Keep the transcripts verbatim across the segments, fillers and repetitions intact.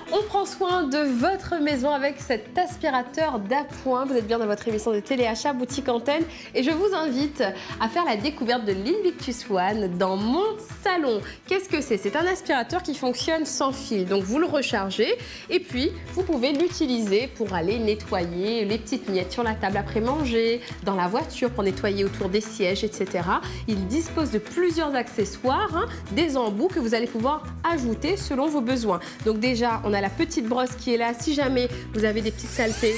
On prend soin de votre maison avec cet aspirateur d'appoint. Vous êtes bien dans votre émission de téléachat Boutique Antenne et je vous invite à faire la découverte de l'Invictus One dans mon salon. Qu'est-ce que c'est? C'est un aspirateur qui fonctionne sans fil. Donc vous le rechargez et puis vous pouvez l'utiliser pour aller nettoyer les petites miettes sur la table après manger, dans la voiture pour nettoyer autour des sièges, et cetera. Il dispose de plusieurs accessoires, hein, des embouts que vous allez pouvoir ajouter selon vos besoins. Donc déjà, on a la petite brosse qui est là si jamais vous avez des petites saletés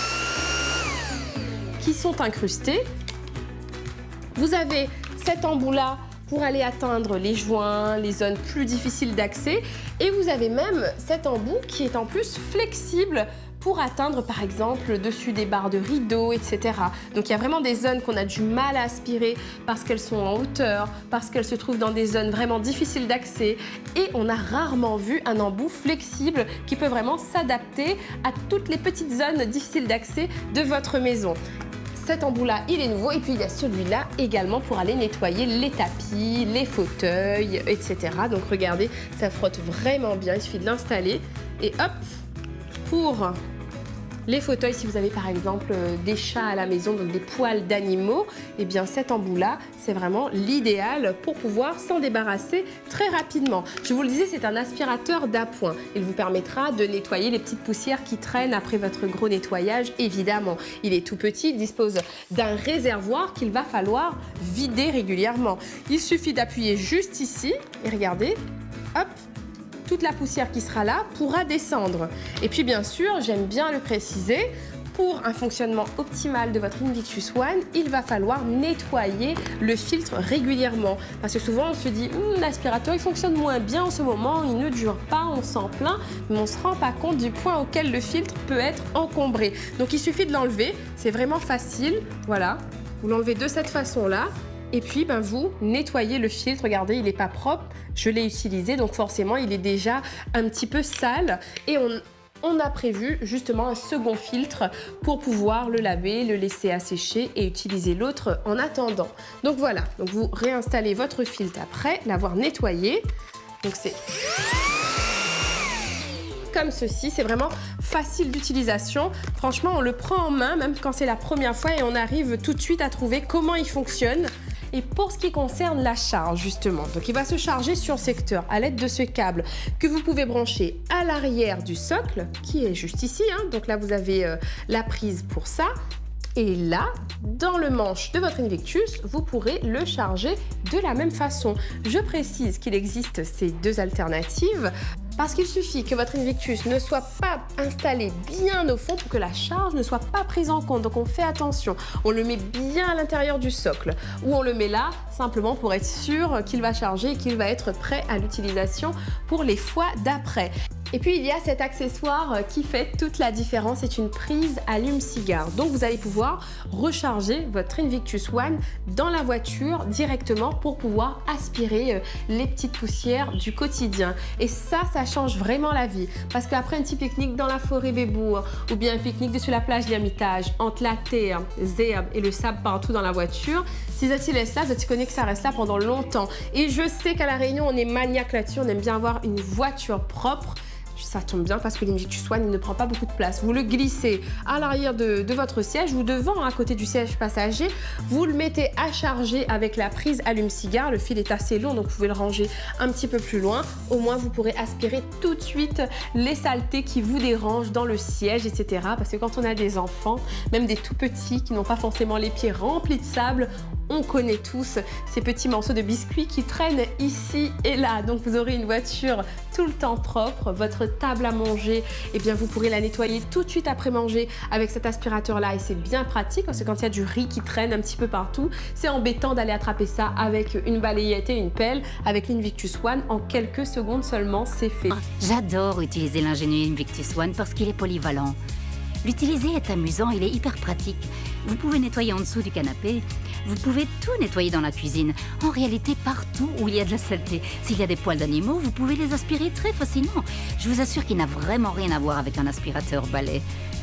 qui sont incrustées. Vous avez cet embout-là pour aller atteindre les joints, les zones plus difficiles d'accès. Et vous avez même cet embout qui est en plus flexible pour atteindre par exemple dessus des barres de rideaux, et cetera. Donc il y a vraiment des zones qu'on a du mal à aspirer parce qu'elles sont en hauteur, parce qu'elles se trouvent dans des zones vraiment difficiles d'accès. Et on a rarement vu un embout flexible qui peut vraiment s'adapter à toutes les petites zones difficiles d'accès de votre maison. Cet embout-là, il est nouveau. Et puis, il y a celui-là également pour aller nettoyer les tapis, les fauteuils, et cetera. Donc, regardez, ça frotte vraiment bien. Il suffit de l'installer. Et hop, pour les fauteuils, si vous avez par exemple des chats à la maison, donc des poils d'animaux, eh bien cet embout-là, c'est vraiment l'idéal pour pouvoir s'en débarrasser très rapidement. Je vous le disais, c'est un aspirateur d'appoint. Il vous permettra de nettoyer les petites poussières qui traînent après votre gros nettoyage, évidemment. Il est tout petit, il dispose d'un réservoir qu'il va falloir vider régulièrement. Il suffit d'appuyer juste ici et regardez, hop, toute la poussière qui sera là pourra descendre. Et puis bien sûr, j'aime bien le préciser, pour un fonctionnement optimal de votre Invictus One, il va falloir nettoyer le filtre régulièrement. Parce que souvent on se dit hm, l'aspirateur il fonctionne moins bien en ce moment, il ne dure pas, on s'en plaint, mais on ne se rend pas compte du point auquel le filtre peut être encombré. Donc il suffit de l'enlever, c'est vraiment facile, voilà, vous l'enlevez de cette façon-là. Et puis, ben, vous nettoyez le filtre. Regardez, il n'est pas propre. Je l'ai utilisé, donc forcément, il est déjà un petit peu sale. Et on, on a prévu justement un second filtre pour pouvoir le laver, le laisser assécher et utiliser l'autre en attendant. Donc voilà, donc vous réinstallez votre filtre après l'avoir nettoyé. Donc c'est comme ceci, c'est vraiment facile d'utilisation. Franchement, on le prend en main, même quand c'est la première fois, et on arrive tout de suite à trouver comment il fonctionne. Et pour ce qui concerne la charge, justement, donc il va se charger sur secteur à l'aide de ce câble que vous pouvez brancher à l'arrière du socle, qui est juste ici, hein. Donc là, vous avez euh, la prise pour ça. Et là, dans le manche de votre Invictus, vous pourrez le charger de la même façon. Je précise qu'il existe ces deux alternatives parce qu'il suffit que votre Invictus ne soit pas installé bien au fond pour que la charge ne soit pas prise en compte. Donc on fait attention, on le met bien à l'intérieur du socle ou on le met là simplement pour être sûr qu'il va charger et qu'il va être prêt à l'utilisation pour les fois d'après. Et puis il y a cet accessoire qui fait toute la différence, c'est une prise allume-cigare. Donc vous allez pouvoir recharger votre Invictus One dans la voiture directement pour pouvoir aspirer les petites poussières du quotidien. Et ça, ça change vraiment la vie. Parce qu'après un petit pique-nique dans la forêt Bébour ou bien un pique-nique sur la plage d'Hermitage, entre la terre, les herbes et le sable partout dans la voiture, si ça s'y laisse là, vous connaissez que ça reste là pendant longtemps. Et je sais qu'à La Réunion, on est maniaque là-dessus, on aime bien avoir une voiture propre. Ça tombe bien parce que l'Invictus One, il ne prend pas beaucoup de place. Vous le glissez à l'arrière de, de votre siège ou devant, à côté du siège passager. Vous le mettez à charger avec la prise allume-cigare. Le fil est assez long, donc vous pouvez le ranger un petit peu plus loin. Au moins, vous pourrez aspirer tout de suite les saletés qui vous dérangent dans le siège, et cetera. Parce que quand on a des enfants, même des tout petits qui n'ont pas forcément les pieds remplis de sable, on connaît tous ces petits morceaux de biscuits qui traînent ici et là. Donc vous aurez une voiture tout le temps propre. Votre table à manger, eh bien vous pourrez la nettoyer tout de suite après manger avec cet aspirateur là et c'est bien pratique parce que quand il y a du riz qui traîne un petit peu partout, c'est embêtant d'aller attraper ça avec une balayette et une pelle. Avec l'Invictus One, en quelques secondes seulement, c'est fait. J'adore utiliser l'ingénieux Invictus One parce qu'il est polyvalent. L'utiliser est amusant, il est hyper pratique. Vous pouvez nettoyer en dessous du canapé, vous pouvez tout nettoyer dans la cuisine. En réalité, partout où il y a de la saleté. S'il y a des poils d'animaux, vous pouvez les aspirer très facilement. Je vous assure qu'il n'a vraiment rien à voir avec un aspirateur balai.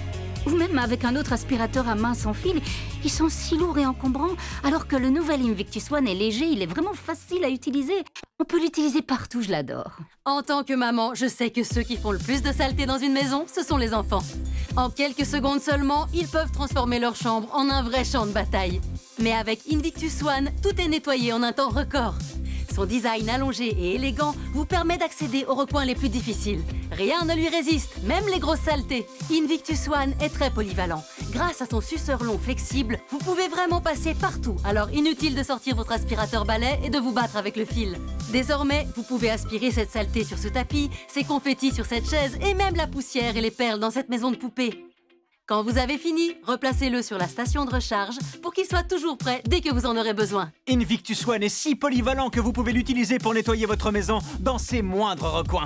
Ou même avec un autre aspirateur à main sans fil. Ils sont si lourds et encombrants, alors que le nouvel Invictus One est léger, il est vraiment facile à utiliser. On peut l'utiliser partout, je l'adore. En tant que maman, je sais que ceux qui font le plus de saleté dans une maison, ce sont les enfants. En quelques secondes seulement, ils peuvent transformer leur chambre en un vrai champ de bataille. Mais avec Invictus One, tout est nettoyé en un temps record. Son design allongé et élégant vous permet d'accéder aux recoins les plus difficiles. Rien ne lui résiste, même les grosses saletés. Invictus One est très polyvalent. Grâce à son suceur long flexible, vous pouvez vraiment passer partout. Alors inutile de sortir votre aspirateur balai et de vous battre avec le fil. Désormais, vous pouvez aspirer cette saleté sur ce tapis, ces confettis sur cette chaise et même la poussière et les perles dans cette maison de poupée. Quand vous avez fini, replacez-le sur la station de recharge pour qu'il soit toujours prêt dès que vous en aurez besoin. Invictus One est si polyvalent que vous pouvez l'utiliser pour nettoyer votre maison dans ses moindres recoins.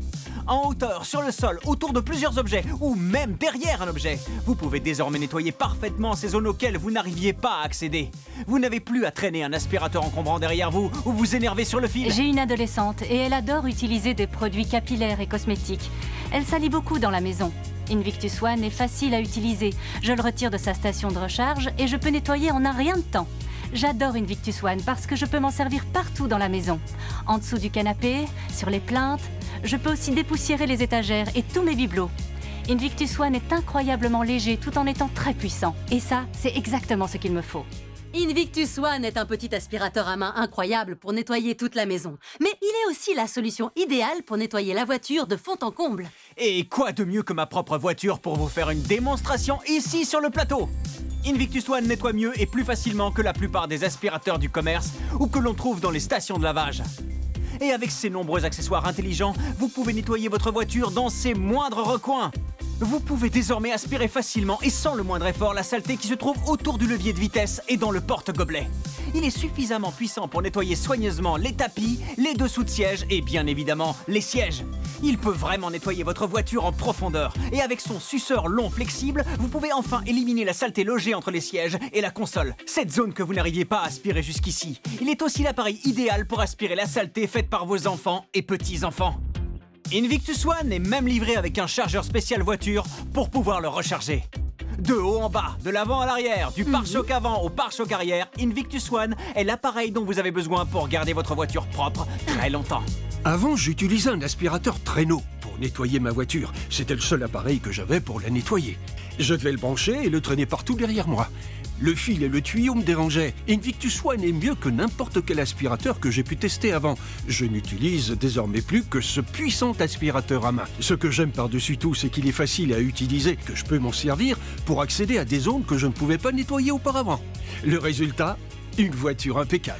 En hauteur, sur le sol, autour de plusieurs objets ou même derrière un objet, vous pouvez désormais nettoyer parfaitement ces zones auxquelles vous n'arriviez pas à accéder. Vous n'avez plus à traîner un aspirateur encombrant derrière vous ou vous énerver sur le fil. J'ai une adolescente et elle adore utiliser des produits capillaires et cosmétiques. Elle salit beaucoup dans la maison. Invictus One est facile à utiliser. Je le retire de sa station de recharge et je peux nettoyer en un rien de temps. J'adore Invictus One parce que je peux m'en servir partout dans la maison. En dessous du canapé, sur les plinthes. Je peux aussi dépoussiérer les étagères et tous mes bibelots. Invictus One est incroyablement léger tout en étant très puissant. Et ça, c'est exactement ce qu'il me faut. Invictus One est un petit aspirateur à main incroyable pour nettoyer toute la maison. Mais il est aussi la solution idéale pour nettoyer la voiture de fond en comble. Et quoi de mieux que ma propre voiture pour vous faire une démonstration ici sur le plateau? Invictus One nettoie mieux et plus facilement que la plupart des aspirateurs du commerce ou que l'on trouve dans les stations de lavage. Et avec ses nombreux accessoires intelligents, vous pouvez nettoyer votre voiture dans ses moindres recoins. Vous pouvez désormais aspirer facilement et sans le moindre effort la saleté qui se trouve autour du levier de vitesse et dans le porte-gobelet. Il est suffisamment puissant pour nettoyer soigneusement les tapis, les dessous de sièges et bien évidemment les sièges. Il peut vraiment nettoyer votre voiture en profondeur. Et avec son suceur long flexible, vous pouvez enfin éliminer la saleté logée entre les sièges et la console. Cette zone que vous n'arriviez pas à aspirer jusqu'ici. Il est aussi l'appareil idéal pour aspirer la saleté faite par vos enfants et petits-enfants. Invictus One est même livré avec un chargeur spécial voiture pour pouvoir le recharger. De haut en bas, de l'avant à l'arrière, du pare-choc avant au pare-choc arrière, Invictus One est l'appareil dont vous avez besoin pour garder votre voiture propre très longtemps. Avant, j'utilisais un aspirateur traîneau pour nettoyer ma voiture. C'était le seul appareil que j'avais pour la nettoyer. Je devais le brancher et le traîner partout derrière moi. Le fil et le tuyau me dérangeaient. Invictus One est mieux que n'importe quel aspirateur que j'ai pu tester avant. Je n'utilise désormais plus que ce puissant aspirateur à main. Ce que j'aime par-dessus tout, c'est qu'il est facile à utiliser, que je peux m'en servir pour accéder à des zones que je ne pouvais pas nettoyer auparavant. Le résultat, une voiture impeccable.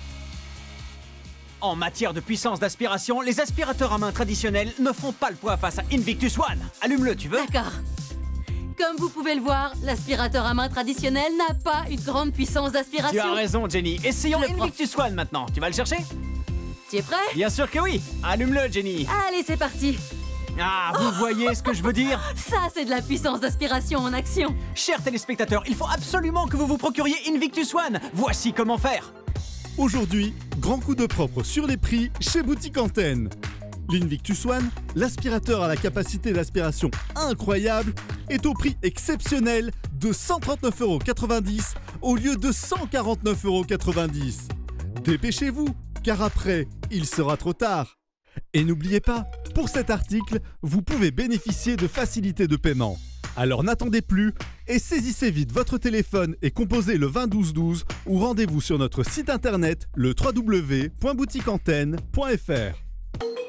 En matière de puissance d'aspiration, les aspirateurs à main traditionnels ne font pas le poids face à Invictus One. Allume-le, tu veux? D'accord. Comme vous pouvez le voir, l'aspirateur à main traditionnel n'a pas une grande puissance d'aspiration. Tu as raison, Jenny. Essayons Invictus One maintenant. Tu vas le chercher? Tu es prêt? Bien sûr que oui. Allume-le, Jenny. Allez, c'est parti. Ah, vous oh voyez ce que je veux dire? Ça, c'est de la puissance d'aspiration en action. Chers téléspectateurs, il faut absolument que vous vous procuriez Invictus One. Voici comment faire. Aujourd'hui, grand coup de propre sur les prix chez Boutique Antenne. L'Invictus One, l'aspirateur à la capacité d'aspiration incroyable, est au prix exceptionnel de cent trente-neuf euros quatre-vingt-dix au lieu de cent quarante-neuf euros quatre-vingt-dix. Dépêchez-vous, car après, il sera trop tard. Et n'oubliez pas, pour cet article, vous pouvez bénéficier de facilités de paiement. Alors n'attendez plus et saisissez vite votre téléphone et composez le vingt douze douze ou rendez-vous sur notre site internet le w w w point boutique antenne point f r.